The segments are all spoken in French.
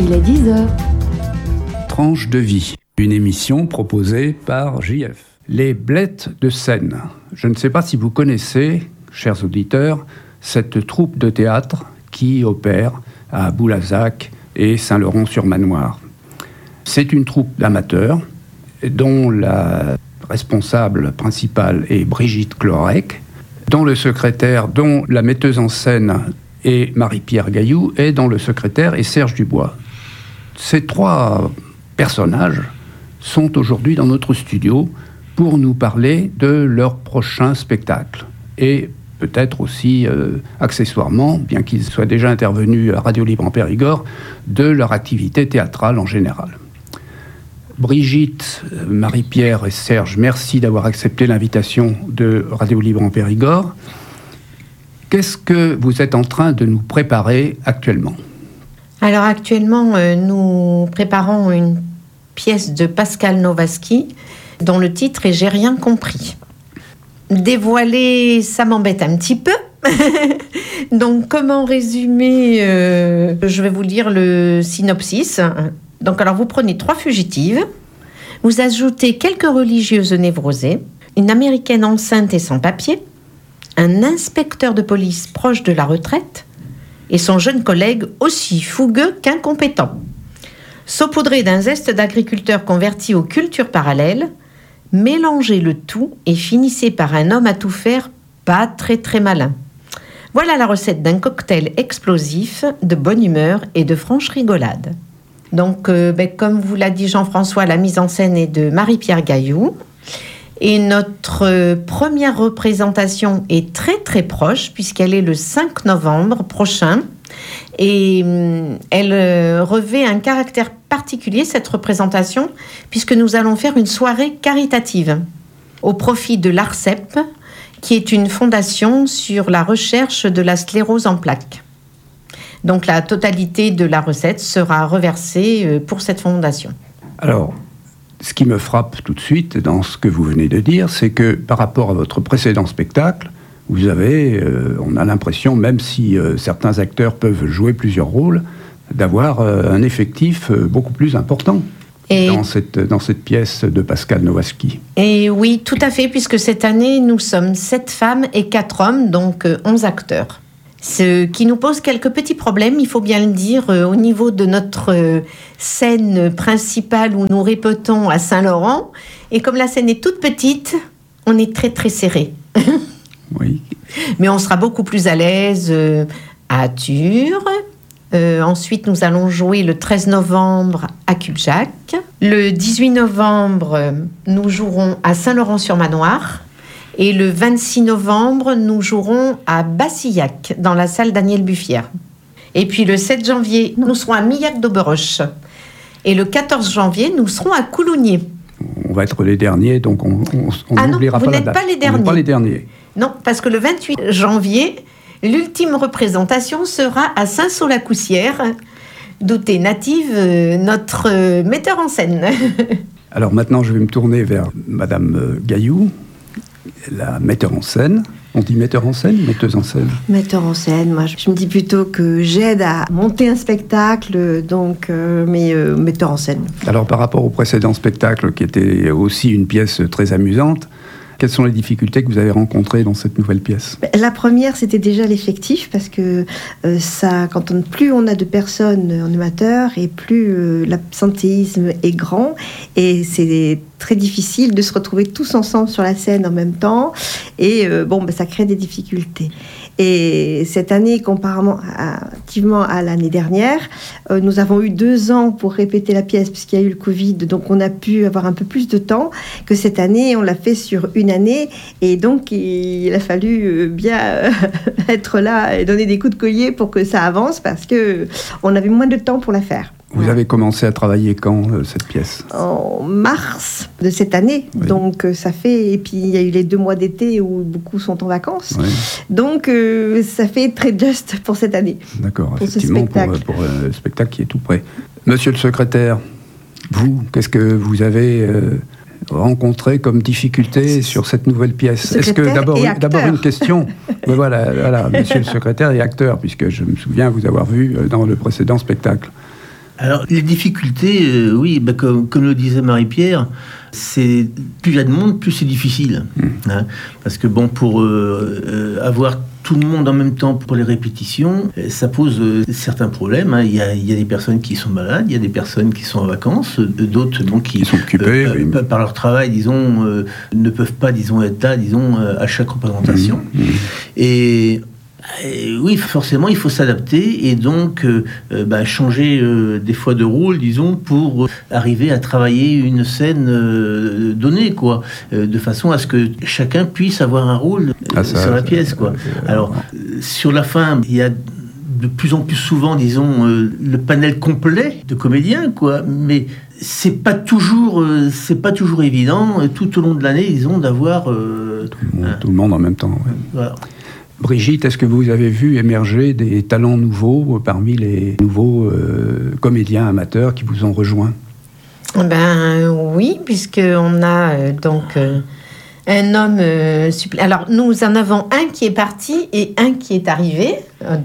Il est 10h. Tranche de vie, une émission proposée par JF. Les Blettes de Seine. Je ne sais pas si vous connaissez, chers auditeurs, cette troupe de théâtre qui opère à Boulazac et Saint-Laurent-sur-Manoir. C'est une troupe d'amateurs dont la responsable principale est Brigitte Clorec, dont le secrétaire, dont la metteuse en scène est Marie-Pierre Gailloux, et dont le secrétaire est Serge Dubois. Ces trois personnages sont aujourd'hui dans notre studio pour nous parler de leur prochain spectacle. Et peut-être aussi, accessoirement, bien qu'ils soient déjà intervenus à Radio Libre en Périgord, de leur activité théâtrale en général. Brigitte, Marie-Pierre et Serge, merci d'avoir accepté l'invitation de Radio Libre en Périgord. Qu'est-ce que vous êtes en train de nous préparer actuellement ? Alors actuellement, nous préparons une pièce de Pascal Nowaski dont le titre est « J'ai rien compris ». Dévoiler, ça m'embête un petit peu. Donc comment résumer je vais vous lire le synopsis. Donc alors vous prenez 3 fugitives, vous ajoutez quelques religieuses névrosées, une américaine enceinte et sans papier, un inspecteur de police proche de la retraite et son jeune collègue aussi fougueux qu'incompétent. Saupoudré d'un zeste d'agriculteur converti aux cultures parallèles, mélangez le tout et finissez par un homme à tout faire pas très très malin. Voilà la recette d'un cocktail explosif, de bonne humeur et de franche rigolade. Donc, comme vous l'a dit Jean-François, la mise en scène est de Marie-Pierre Gailloux. Et notre première représentation est très très proche, puisqu'elle est le 5 novembre prochain. Et elle revêt un caractère particulier, cette représentation, puisque nous allons faire une soirée caritative au profit de l'ARCEP, qui est une fondation sur la recherche de la sclérose en plaques. Donc la totalité de la recette sera reversée pour cette fondation. Alors, ce qui me frappe tout de suite dans ce que vous venez de dire, c'est que par rapport à votre précédent spectacle, vous avez, on a l'impression, même si certains acteurs peuvent jouer plusieurs rôles, d'avoir un effectif beaucoup plus important dans cette pièce de Pascal Nowaski. Et oui, tout à fait, puisque cette année, nous sommes 7 femmes et 4 hommes, donc 11 acteurs. Ce qui nous pose quelques petits problèmes, il faut bien le dire, au niveau de notre scène principale où nous répétons à Saint-Laurent. Et comme la scène est toute petite, on est très très serré. Oui. Mais on sera beaucoup plus à l'aise à Athur. Ensuite, nous allons jouer le 13 novembre à Cubjac. Le 18 novembre, nous jouerons à Saint-Laurent-sur-Manoir. Et le 26 novembre, nous jouerons à Bassillac, dans la salle Daniel Buffière. Et puis le 7 janvier, nous serons à Millac d'Auberoche. Et le 14 janvier, nous serons à Coulounier. On va être les derniers, donc on n'oubliera pas la date. Vous n'êtes pas les derniers. On n'est pas les derniers. Non, parce que le 28 janvier, l'ultime représentation sera à Saint-Saul-la-Coussière, d'où est native notre metteur en scène. Alors maintenant, je vais me tourner vers Madame Gailloux, la metteur en scène. On dit metteur en scène, metteuse en scène ? Metteur en scène, moi je me dis plutôt que j'aide à monter un spectacle, donc metteur en scène. Alors par rapport au précédent spectacle, qui était aussi une pièce très amusante, quelles sont les difficultés que vous avez rencontrées dans cette nouvelle pièce ? La première, c'était déjà l'effectif, parce que plus on a de personnes en amateur, et plus l'absentéisme est grand, et c'est très difficile de se retrouver tous ensemble sur la scène en même temps, et ça crée des difficultés. Et cette année, comparativement à l'année dernière, nous avons eu 2 ans pour répéter la pièce, puisqu'il y a eu le Covid, donc on a pu avoir un peu plus de temps que cette année. On l'a fait sur une année, et donc il a fallu bien être là et donner des coups de collier pour que ça avance, parce qu'on avait moins de temps pour la faire. Vous avez commencé à travailler quand, cette pièce ? En mars de cette année. Oui. Donc ça fait... Et puis il y a eu les 2 mois d'été où beaucoup sont en vacances. Oui. Donc ça fait très juste pour cette année. D'accord, effectivement, pour le spectacle qui est tout prêt. Monsieur le secrétaire, vous, qu'est-ce que vous avez rencontré comme difficulté sur cette nouvelle pièce ? Est-ce que d'abord une question voilà, monsieur le secrétaire et acteur, puisque je me souviens vous avoir vu dans le précédent spectacle. Alors, les difficultés, oui, comme le disait Marie-Pierre, c'est plus il y a de monde, plus c'est difficile. Hein, parce que pour avoir tout le monde en même temps pour les répétitions, ça pose certains problèmes. Hein. Il y a des personnes qui sont malades, il y a des personnes qui sont en vacances, d'autres qui sont occupées par leur travail, disons, ne peuvent pas, disons, être là, disons, à chaque représentation. Et oui, forcément, il faut s'adapter et donc changer des fois de rôle, disons, pour arriver à travailler une scène donnée, quoi, de façon à ce que chacun puisse avoir un rôle sur la pièce, quoi. Alors, sur la fin, il y a de plus en plus souvent, disons, le panel complet de comédiens, quoi, mais c'est pas toujours évident tout au long de l'année, disons, d'avoir tout le monde en même temps. Ouais. Voilà. Brigitte, est-ce que vous avez vu émerger des talents nouveaux parmi les nouveaux comédiens amateurs qui vous ont rejoints ? Oui, puisqu'on a un homme alors, nous en avons un qui est parti et un qui est arrivé,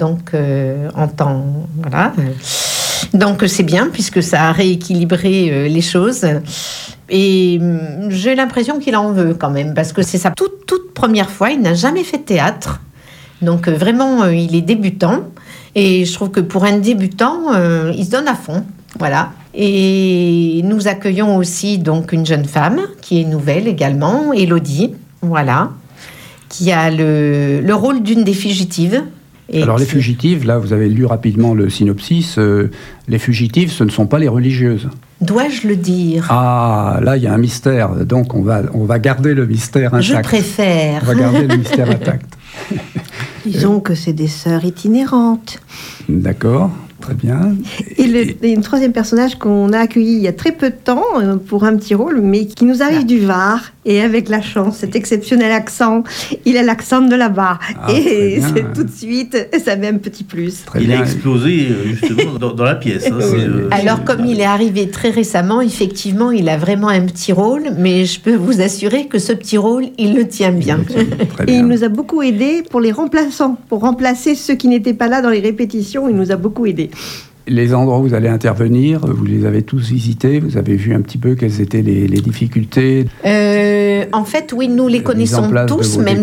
en temps... Voilà. Donc, c'est bien, puisque ça a rééquilibré les choses. Et j'ai l'impression qu'il en veut quand même, parce que c'est sa toute première fois, il n'a jamais fait de théâtre. Donc vraiment, il est débutant. Et je trouve que pour un débutant, il se donne à fond. Voilà. Et nous accueillons aussi donc une jeune femme, qui est nouvelle également, Élodie, voilà, qui a le rôle d'une des fugitives. Alors les fugitives, là vous avez lu rapidement le synopsis, les fugitives ce ne sont pas les religieuses. Dois-je le dire ? Ah, là il y a un mystère, donc on va garder le mystère intact. Je préfère. On va garder le mystère intact. Disons que c'est des sœurs itinérantes. D'accord, très bien. Et une troisième personnage qu'on a accueilli il y a très peu de temps pour un petit rôle, mais qui nous arrive du Var, et avec la chance, cet exceptionnel accent, il a l'accent de là-bas. Et c'est tout de suite, ça met un petit plus. Il a explosé justement dans la pièce. Hein, alors comme il est arrivé très récemment, effectivement, il a vraiment un petit rôle, mais je peux vous assurer que ce petit rôle, il le tient bien. Et il nous a beaucoup aidé pour les remplaçants, pour remplacer ceux qui n'étaient pas là dans les répétitions, il nous a beaucoup aidé. Les endroits où vous allez intervenir, vous les avez tous visités, vous avez vu un petit peu quelles étaient les difficultés. En fait, oui, nous les connaissons tous, même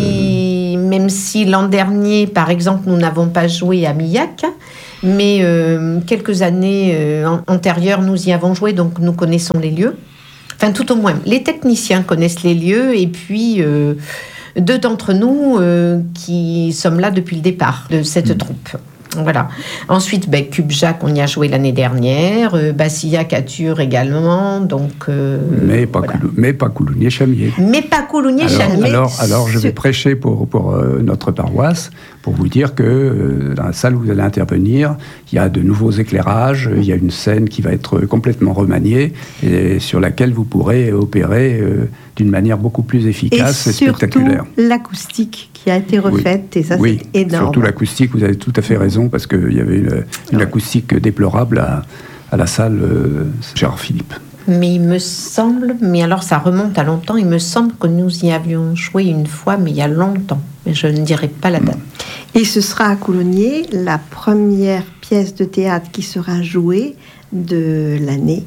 si l'an dernier, par exemple, nous n'avons pas joué à Millac, mais quelques années antérieures, nous y avons joué, donc nous connaissons les lieux. Enfin, tout au moins, les techniciens connaissent les lieux, et puis deux d'entre nous qui sommes là depuis le départ de cette troupe. Voilà. Ensuite, Cube-Jacques, on y a joué l'année dernière. Bastilla-Cature également. Donc, mais pas Coulounier-Chamier. Mais pas Coulounier-Chamier. Alors, je vais prêcher pour notre paroisse, pour vous dire que dans la salle où vous allez intervenir, il y a de nouveaux éclairages, il y a une scène qui va être complètement remaniée et sur laquelle vous pourrez opérer d'une manière beaucoup plus efficace et spectaculaire. Surtout l'acoustique qui a été refaite, et ça c'est énorme. Surtout l'acoustique, vous avez tout à fait raison, parce qu'il y avait une acoustique déplorable à la salle Gérard Philippe. Mais il me semble, mais alors ça remonte à longtemps, il me semble que nous y avions joué une fois, mais il y a longtemps. Mais je ne dirai pas la date. Et ce sera à Coulommiers la première pièce de théâtre qui sera jouée de l'année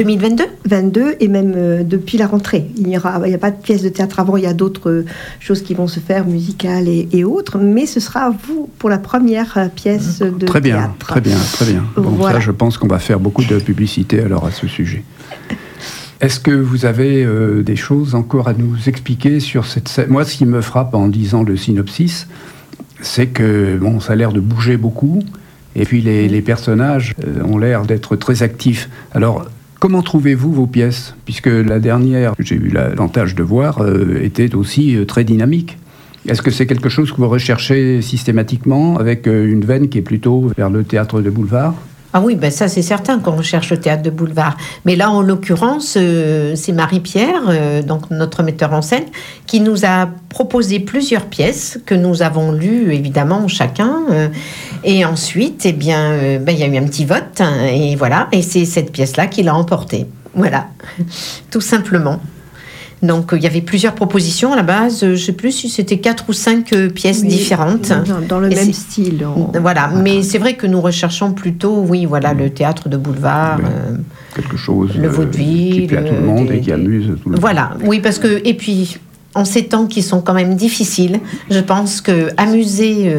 2022 et même depuis la rentrée. Il n'y a pas de pièce de théâtre avant, il y a d'autres choses qui vont se faire, musicales et autres, mais ce sera vous pour la première pièce de théâtre. Très bien. Bon, voilà. Ça, je pense qu'on va faire beaucoup de publicité alors à ce sujet. Est-ce que vous avez des choses encore à nous expliquer sur cette scène ? Moi, ce qui me frappe en lisant le synopsis, c'est que ça a l'air de bouger beaucoup. Et puis les personnages ont l'air d'être très actifs. Alors, comment trouvez-vous vos pièces ? Puisque la dernière, que j'ai eu l'avantage de voir, était aussi très dynamique. Est-ce que c'est quelque chose que vous recherchez systématiquement, avec une veine qui est plutôt vers le théâtre de boulevard ? Ah oui, ça c'est certain qu'on recherche le théâtre de boulevard. Mais là, en l'occurrence, c'est Marie-Pierre, donc notre metteur en scène, qui nous a proposé plusieurs pièces que nous avons lues, évidemment, chacun. Et ensuite, il y a eu un petit vote, et voilà. Et c'est cette pièce-là qui l'a emportée. Voilà, tout simplement. Donc il y avait plusieurs propositions à la base. Je ne sais plus si c'était 4 ou 5 pièces différentes. Dans le même style. Voilà, mais c'est vrai que nous recherchons plutôt, le théâtre de boulevard. Quelque chose le vaudeville, qui plaît à tout le monde et qui amuse tout le monde. Voilà, oui, parce que, et puis, en ces temps qui sont quand même difficiles, je pense que amuser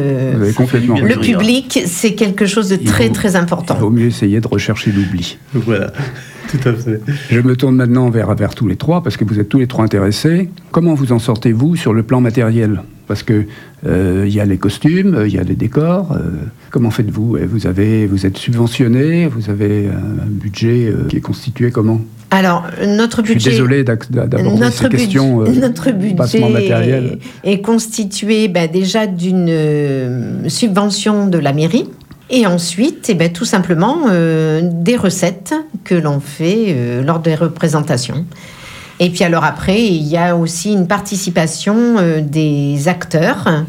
le public, c'est quelque chose de très important. Il vaut mieux essayer de rechercher l'oubli. Voilà, tout à fait. Je me tourne maintenant vers tous les trois, parce que vous êtes tous les trois intéressés. Comment vous en sortez-vous sur le plan matériel ? Parce que il y a les costumes, il y a les décors. Comment faites-vous ? Vous êtes subventionné, vous avez un budget qui est constitué comment ? Alors, notre budget... Je suis désolé d'aborder ces questions. Notre budget est constitué déjà d'une subvention de la mairie. Et ensuite, tout simplement, des recettes que l'on fait lors des représentations. Et puis alors après, il y a aussi une participation des acteurs,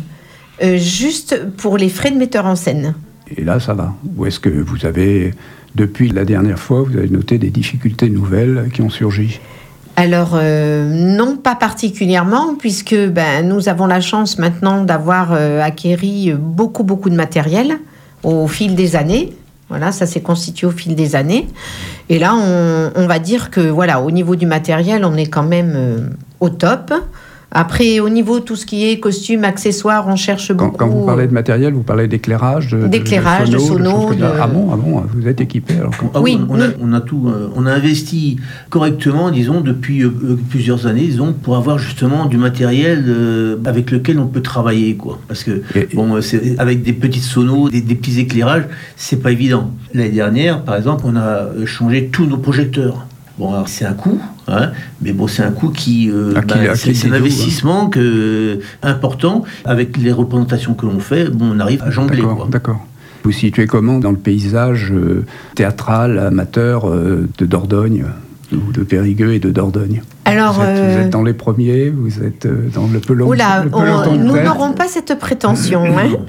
juste pour les frais de metteur en scène. Et là, ça va. Ou est-ce que vous avez, depuis la dernière fois, vous avez noté des difficultés nouvelles qui ont surgi ? Alors, non, pas particulièrement, puisque nous avons la chance maintenant d'avoir acquéri beaucoup de matériel au fil des années. Voilà, ça s'est constitué au fil des années. Et là, on va dire que, au niveau du matériel, on est quand même au top. Après, au niveau de tout ce qui est costumes, accessoires, on cherche beaucoup... Quand vous parlez de matériel, vous parlez d'éclairage, de sonos. Ah bon, vous êtes équipé alors. Oui, on a tout. On a investi correctement, disons, depuis plusieurs années, disons, pour avoir justement du matériel avec lequel on peut travailler, quoi. Parce que avec des petites sonos, des petits éclairages, c'est pas évident. L'année dernière, par exemple, on a changé tous nos projecteurs. Bon, alors c'est un coût, mais c'est un coût qui c'est un investissement important. Avec les représentations que l'on fait, on arrive à jongler. D'accord. Vous situez comment dans le paysage théâtral, amateur de Dordogne, ou de Périgueux et de Dordogne ? Alors, vous êtes dans les premiers, vous êtes dans le peloton. Nous n'aurons pas cette prétention,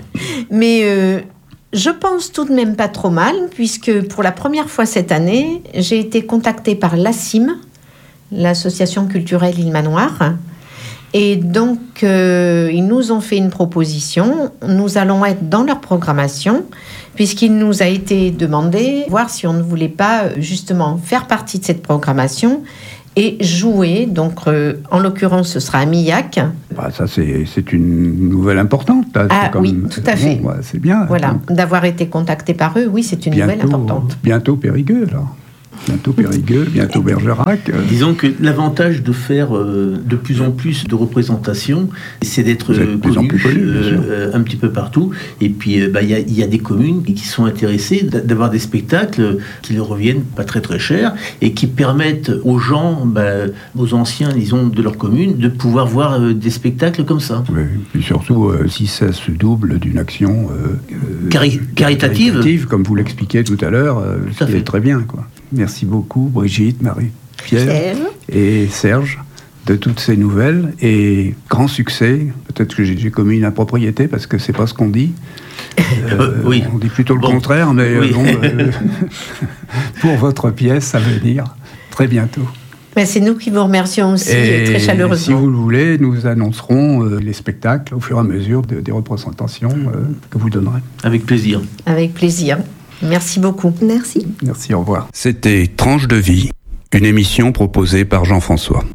mais... je pense tout de même pas trop mal, puisque pour la première fois cette année, j'ai été contactée par l'ACIM, l'association culturelle Île Manoir. Et donc, ils nous ont fait une proposition. Nous allons être dans leur programmation, puisqu'il nous a été demandé voir si on ne voulait pas justement faire partie de cette programmation et jouer. Donc, en l'occurrence, ce sera à Millac. Ça, c'est une nouvelle importante. Là. Oui, tout à fait. C'est bien. Voilà, d'avoir été contacté par eux, oui, c'est une nouvelle importante. Bientôt Périgueux, alors. Bientôt Périgueux, bientôt Bergerac. Disons que l'avantage de faire de plus en plus de représentations, c'est d'être connu un petit peu partout. Et puis, il y a des communes qui sont intéressées d'avoir des spectacles qui leur reviennent pas très très cher et qui permettent aux gens, aux anciens, disons, de leur commune, de pouvoir voir des spectacles comme ça. Oui, et surtout si ça se double d'une action caritative, comme vous l'expliquiez tout à l'heure, ce qui est très bien, quoi. Merci beaucoup, Brigitte, Marie-Pierre et Serge, de toutes ces nouvelles. Et grand succès. Peut-être que j'ai commis une impropriété parce que c'est pas ce qu'on dit. Oui. On dit plutôt le contraire, mais pour votre pièce à venir, très bientôt. C'est nous qui vous remercions aussi très chaleureusement. Si vous le voulez, nous annoncerons les spectacles au fur et à mesure des représentations que vous donnerez. Avec plaisir. Avec plaisir. Merci beaucoup. Merci. Merci, au revoir. C'était Tranche de vie, une émission proposée par Jean-François.